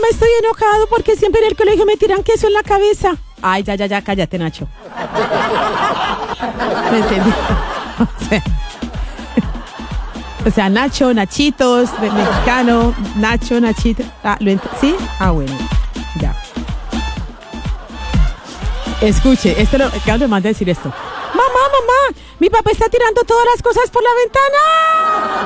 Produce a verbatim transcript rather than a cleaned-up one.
estoy enojado porque siempre en el colegio me tiran queso en la cabeza. Ay, ya, ya, ya, cállate, Nacho. ¿Me entendí? O sea, o sea, Nacho, Nachitos, de mexicano, Nacho, Nachito. Ah, ¿lo ent- ¿Sí? Ah, bueno, ya. Escuche, esto lo acabo de mandar a decir esto. Mamá, mamá, mi papá está tirando todas las cosas por la ventana.